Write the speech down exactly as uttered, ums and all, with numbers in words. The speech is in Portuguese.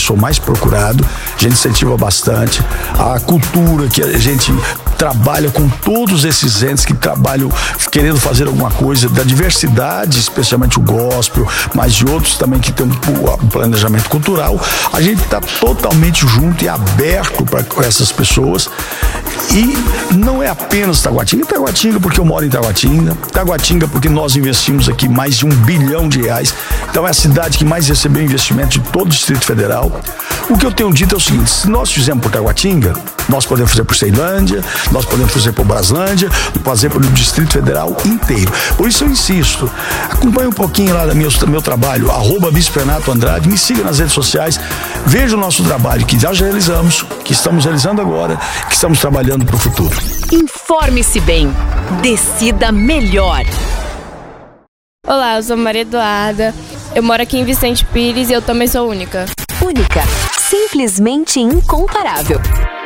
sou mais procurado, a gente incentiva bastante. A cultura que a gente trabalha com todos esses entes que trabalham querendo fazer alguma coisa, da diversidade, especialmente o gospel, mas de outros também que tem um planejamento cultural. A gente está totalmente junto e aberto para essas pessoas. E não é apenas Taguatinga, Taguatinga porque eu moro em Taguatinga, Taguatinga porque nós investimos aqui mais de um bilhão de reais, então é a cidade que mais recebeu investimento de todo o Distrito Federal. O que eu tenho dito é o seguinte: se nós fizermos por Taguatinga, nós podemos fazer por Ceilândia, nós podemos fazer por Braslândia, fazer pelo Distrito Federal inteiro. Por isso eu insisto, acompanhe um pouquinho lá do meu, do meu trabalho, arroba Bispo Renato Andrade, me siga nas redes sociais, veja o nosso trabalho que já realizamos, que estamos realizando agora, que estamos trabalhando para o futuro. Informe-se bem, decida melhor. Olá, eu sou Maria Eduarda, eu moro aqui em Vicente Pires e eu também sou única. Única, simplesmente incomparável.